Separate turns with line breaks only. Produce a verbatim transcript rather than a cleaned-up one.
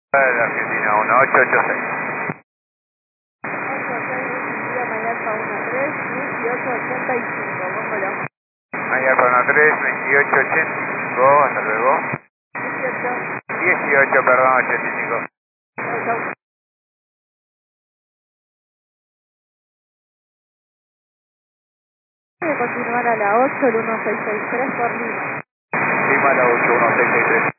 de Argentina, uno ocho ocho seis.
ocho seis, Mañana uno tres, veintiocho ochenta y cinco, póngalo.
Mañana uno tres, veintiocho ochenta y cinco, hasta luego.
dieciocho.
dieciocho, perdón, ochenta y cinco.
Chau, chau. Voy a continuar a la ocho, el uno seis seis tres por Lima.
Lima, la ocho uno seis seis tres.